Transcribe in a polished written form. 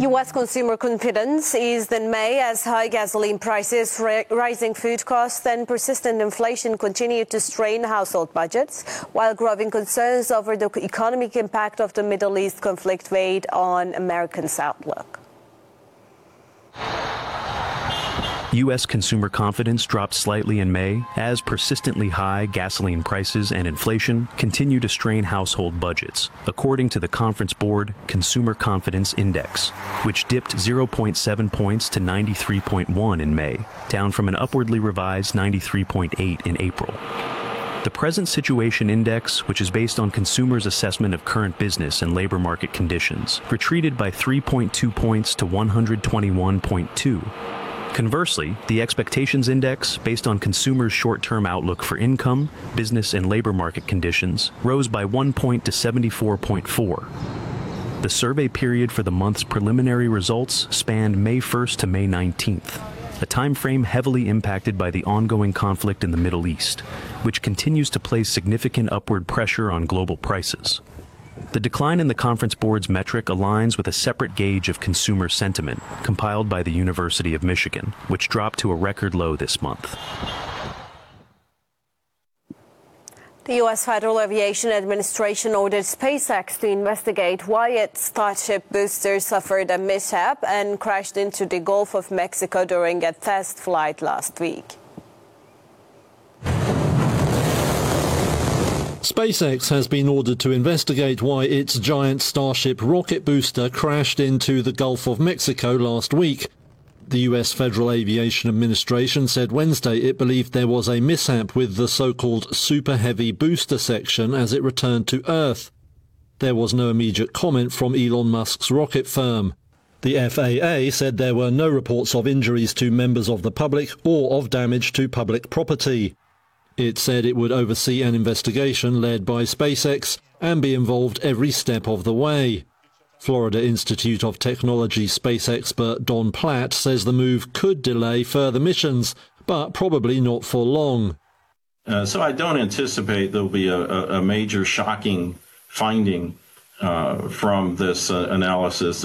U.S. consumer confidence eased in May as high gasoline prices, rising food costs and persistent inflation continued to strain household budgets, while growing concerns over the economic impact of the Middle East conflict weighed on Americans' outlook. U.S. consumer confidence dropped slightly in May as persistently high gasoline prices and inflation continue to strain household budgets, according to the Conference Board Consumer Confidence Index, which dipped 0.7 points to 93.1 in May, down from an upwardly revised 93.8 in April. The Present Situation Index, which is based on consumers' assessment of current business and labor market conditions, retreated by 3.2 points to 121.2. Conversely, the Expectations Index, based on consumers' short-term outlook for income, business, and labor market conditions, rose by 1 point to 74.4. The survey period for the month's preliminary results spanned May 1st to May 19th, a time frame heavily impacted by the ongoing conflict in the Middle East, which continues to place significant upward pressure on global prices. The decline in the Conference Board's metric aligns with a separate gauge of consumer sentiment compiled by the University of Michigan, which dropped to a record low this month. The U.S. Federal Aviation Administration ordered SpaceX to investigate why its Starship booster suffered a mishap and crashed into the Gulf of Mexico during a test flight last week. SpaceX has been ordered to investigate why its giant Starship rocket booster crashed into the Gulf of Mexico last week. The U.S. Federal Aviation Administration said Wednesday it believed there was a mishap with the so-called Super Heavy booster section as it returned to Earth. There was no immediate comment from Elon Musk's rocket firm. The FAA said there were no reports of injuries to members of the public or of damage to public property. It said it would oversee an investigation led by SpaceX and be involved every step of the way. Florida Institute of Technology space expert Don Platt says the move could delay further missions, but probably not for long. So I don't anticipate there'll be a major shocking finding from this analysis.